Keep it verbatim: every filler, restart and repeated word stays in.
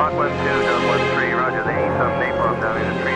Mach one two, Delta one three, roger, the east of Napalm down in the